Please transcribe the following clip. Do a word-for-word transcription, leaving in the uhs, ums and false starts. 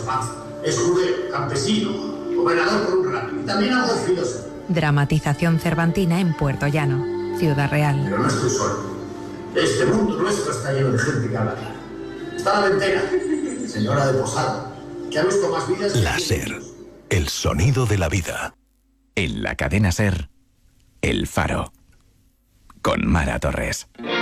paz. Es judeo, campesino, gobernador por un rato y también algo filósofo. Dramatización cervantina en Puerto Llano, Ciudad Real. Pero no estoy solo. Este mundo nuestro está lleno de gente que habla claro. Está la ventera, señora de Posada, que ha visto más vidas... La SER, el sonido de la vida. En la cadena SER, El Faro, con Mara Torres.